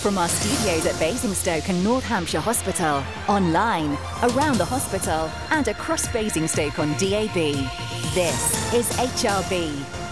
from our studios at Basingstoke and North Hampshire Hospital, online, around the hospital, and across Basingstoke on DAB. This is HRB.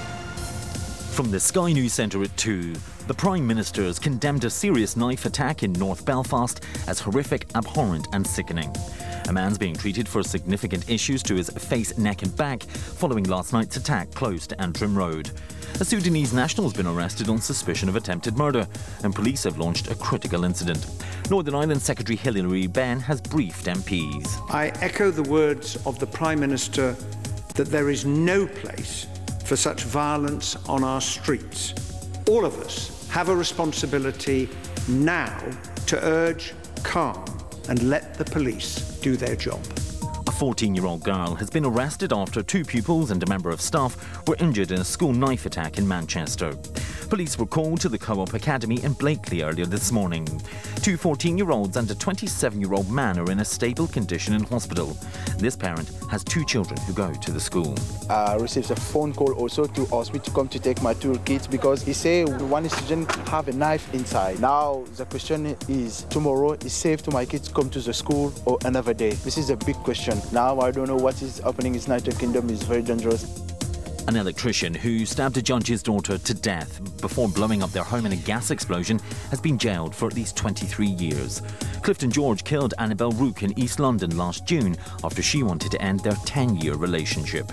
From the Sky News Centre at 2, the Prime Minister has condemned a serious knife attack in North Belfast as horrific, abhorrent and sickening. A man's being treated for significant issues to his face, neck and back following last night's attack close to Antrim Road. A Sudanese national has been arrested on suspicion of attempted murder, and police have launched a critical incident. Northern Ireland Secretary Hilary Benn has briefed MPs. I echo the words of the Prime Minister that there is no place for such violence on our streets. All of us have a responsibility now to urge calm and let the police do their job. A 14-year-old girl has been arrested after two pupils and a member of staff were injured in a school knife attack in Manchester. Police were called to the Co-op Academy in Blakely earlier this morning. Two 14-year-olds and a 27-year-old man are in a stable condition in hospital. This parent has two children who go to the school. I received a phone call also to ask me to come to take my two kids because he said one student have a knife inside. Now the question is, tomorrow is safe to my kids come to the school or another day? This is a big question. Now I don't know what is happening in the United Kingdom. Is very dangerous. An electrician who stabbed a judge's daughter to death before blowing up their home in a gas explosion has been jailed for at least 23 years. Clifton George killed Annabel Rook in East London last June after she wanted to end their 10-year relationship.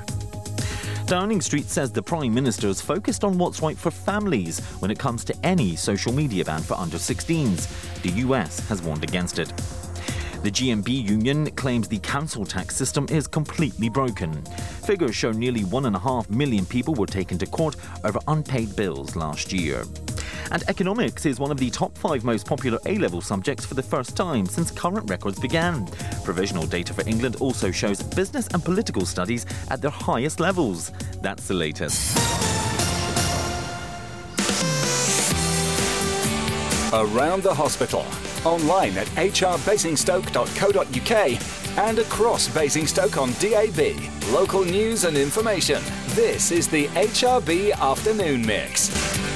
Downing Street says the Prime Minister is focused on what's right for families when it comes to any social media ban for under-16s. The US has warned against it. The GMB union claims the council tax system is completely broken. Figures show nearly 1.5 million people were taken to court over unpaid bills last year. And economics is one of the top 5 most popular A-level subjects for the first time since current records began. Provisional data for England also shows business and political studies at their highest levels. That's the latest. Around the hospital, online at hrbasingstoke.co.uk and across Basingstoke on DAB. Local news and information. This is the HRB Afternoon Mix.